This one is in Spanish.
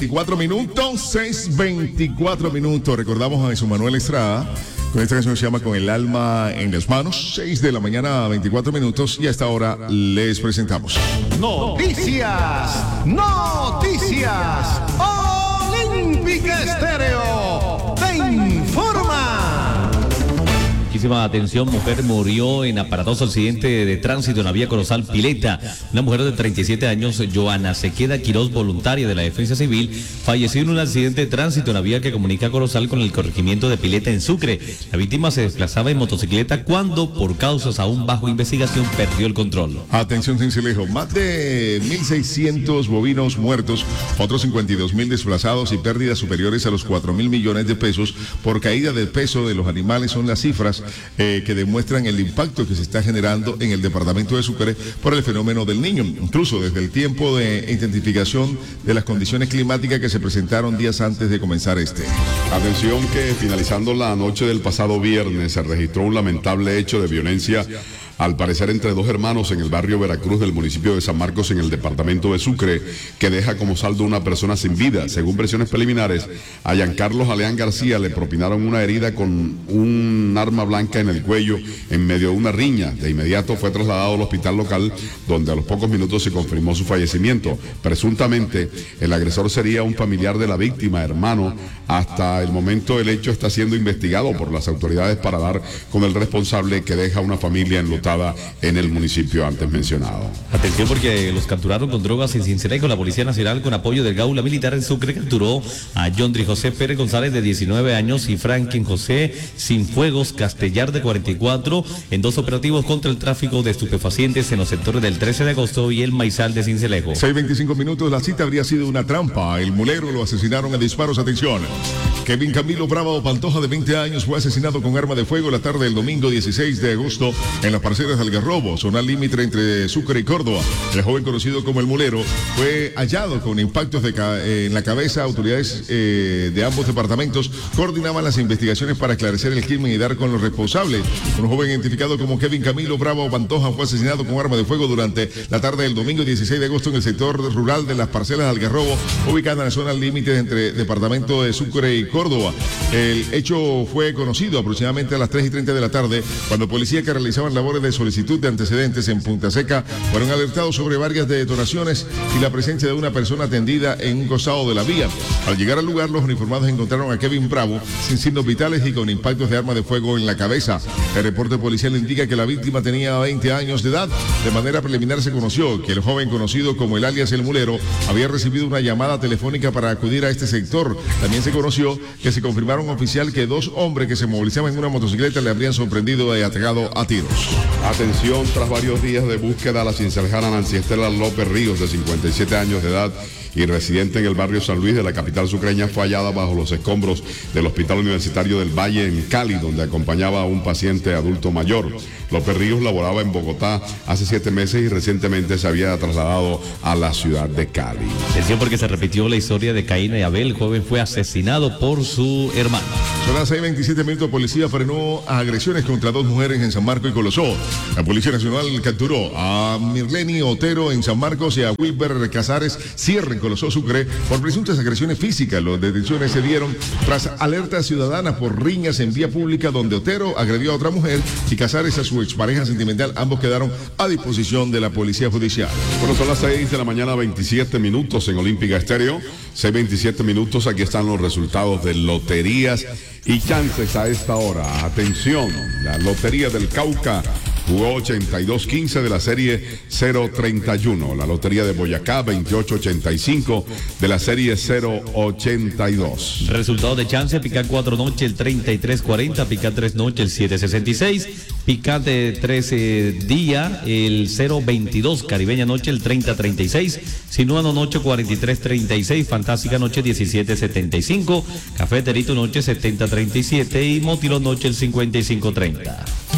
24 minutos, 6:24 minutos. Recordamos a Jesús Manuel Estrada con esta canción que se llama Con el alma en las manos. 6 de la mañana, 24 minutos. Y a esta hora les presentamos Noticias Olímpica Estéreo te informa. Muchísima atención, mujer murió en aparatoso accidente de tránsito en la vía Corozal Pileta. Una mujer de 37 años, Joana Sequeda Quiroz, voluntaria de la Defensa Civil, falleció en un accidente de tránsito en la vía que comunica Corozal con el corregimiento de Pileta en Sucre. La víctima se desplazaba en motocicleta cuando, por causas aún bajo investigación, perdió el control. Atención, Cincelejo, más de 1.600 bovinos muertos, otros 52.000 desplazados y pérdidas superiores a los 4.000 millones de pesos por caída del peso de los animales son las cifras que demuestran el impacto que se está generando en el departamento de Sucre por el fenómeno del Niño, incluso desde el tiempo de intensificación de las condiciones climáticas que se presentaron días antes de comenzar este. Atención que finalizando la noche del pasado viernes se registró un lamentable hecho de violencia, al parecer entre dos hermanos en el barrio Veracruz del municipio de San Marcos en el departamento de Sucre, que deja como saldo una persona sin vida. Según versiones preliminares, a Giancarlos Aleán García le propinaron una herida con un arma blanca en el cuello en medio de una riña. De inmediato fue trasladado al hospital local, donde a los pocos minutos se confirmó su fallecimiento. Presuntamente, el agresor sería un familiar de la víctima, hermano. Hasta el momento el hecho está siendo investigado por las autoridades para dar con el responsable, que deja una familia enlutada en el municipio antes mencionado. Atención, porque los capturaron con drogas en Cincelejo. La Policía Nacional, con apoyo del Gaula Militar en Sucre, capturó a Yondri José Pérez González, de 19 años, y Franklin José Sinfuegos Castellar, de 44, en dos operativos contra el tráfico de estupefacientes en los sectores del 13 de agosto y el Maizal de Cincelejo. 6:25 minutos, la cita habría sido una trampa. El mulero lo asesinaron a disparos. Atención. Kevin Camilo Bravo Pantoja, de 20 años, fue asesinado con arma de fuego la tarde del domingo 16 de agosto en las parcelas de Algarrobo, zona límite entre Sucre y Córdoba. El joven, conocido como el mulero, fue hallado con impactos en la cabeza. Autoridades de ambos departamentos coordinaban las investigaciones para esclarecer el crimen y dar con los responsables. Un joven identificado como Kevin Camilo Bravo Pantoja fue asesinado con arma de fuego durante la tarde del domingo 16 de agosto en el sector rural de las parcelas de Algarrobo, ubicada en la zona límite entre departamento de Sucre y Córdoba. El hecho fue conocido aproximadamente a las 3:30 de la tarde, cuando policías que realizaban labores de solicitud de antecedentes en Punta Seca fueron alertados sobre varias detonaciones y la presencia de una persona tendida en un costado de la vía. Al llegar al lugar, los uniformados encontraron a Kevin Bravo sin signos vitales y con impactos de arma de fuego en la cabeza. El reporte policial indica que la víctima tenía 20 años de edad. De manera preliminar se conoció que el joven, conocido como el alias El Mulero, había recibido una llamada telefónica para acudir a este sector. También se conoció que se confirmaron oficial que dos hombres que se movilizaban en una motocicleta le habrían sorprendido y atacado a tiros. Atención, tras varios días de búsqueda, la cincelejana Nancy Estela López Ríos, de 57 años de edad y residente en el barrio San Luis de la capital sucreña, fue hallada bajo los escombros del Hospital Universitario del Valle en Cali, donde acompañaba a un paciente adulto mayor. López Ríos laboraba en Bogotá hace 7 meses y recientemente se había trasladado a la ciudad de Cali. Atención, porque se repitió la historia de Caín y Abel. El joven fue asesinado por su hermano. Son las 6:27 minutos. Policía frenó agresiones contra dos mujeres en San Marcos y Colosó. La Policía Nacional capturó a Mirleni Otero en San Marcos y a Wilber Casares Sierra en Colosó, Sucre, por presuntas agresiones físicas. Las detenciones se dieron tras alertas ciudadanas por riñas en vía pública, donde Otero agredió a otra mujer y Casares a su expareja sentimental. Ambos quedaron a disposición de la Policía Judicial. Bueno, son las 6 de la mañana, 27 minutos en Olímpica Estéreo. 6:27 minutos. Aquí están los resultados de loterías y chances a esta hora. Atención, la Lotería del Cauca jugó 82-15 de la serie 031. La Lotería de Boyacá 28-85 de la serie 082. Resultado de chance: pica 4 noche el 33-40, pica 3 noche el 7-66, pica de 13 día el 022, caribeña noche el 30-36, sinuano noche 43-36, fantástica noche 17-75, cafeterito noche 70-37 y motilón noche el 55-30.